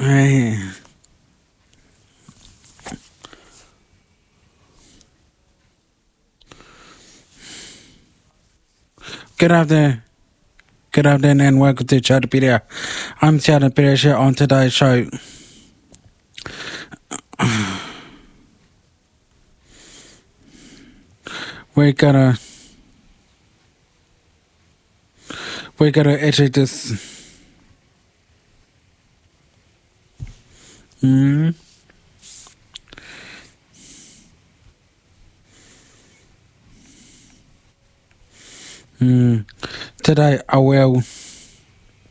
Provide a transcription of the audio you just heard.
Hey. Get out there. Good afternoon and welcome to Chatterpedia. I'm Chatterpedia. On today's show, we're gonna actually just today I will